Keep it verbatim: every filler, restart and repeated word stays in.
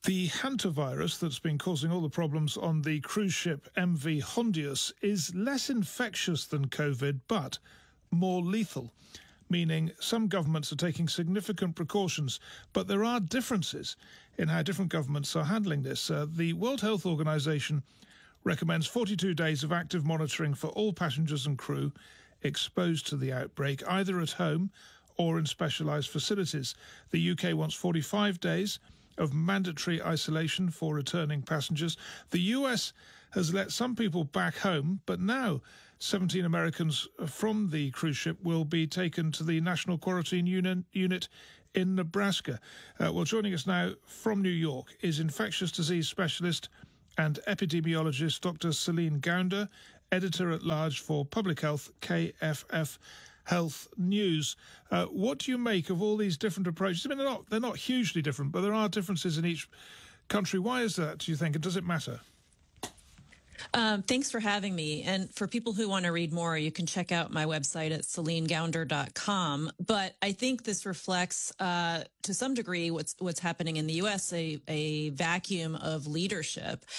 The hantavirus that's been causing all the problems on the cruise ship M V Hondius is less infectious than COVID, but more lethal, meaning some governments are taking significant precautions, but there are differences in how different governments are handling this. Uh, the World Health Organization recommends forty-two days of active monitoring for all passengers and crew exposed to the outbreak, either at home or in specialised facilities. The U K wants forty-five days of mandatory isolation for returning passengers. The U S has let some people back home, but now seventeen Americans from the cruise ship will be taken to the National Quarantine Unit in Nebraska. Uh, well, joining us now from New York is infectious disease specialist and epidemiologist Doctor Celine Gounder, editor-at-large for Public Health, K F F Health News. Uh, what do you make of all these different approaches? I mean, they're not, they're not hugely different, but there are differences in each country. Why is that, do you think, and does it matter? Um, thanks for having me. And for people who want to read more, you can check out my website at celine gounder dot com. But I think this reflects, uh, to some degree, what's what's happening in the U S, a, a vacuum of leadership.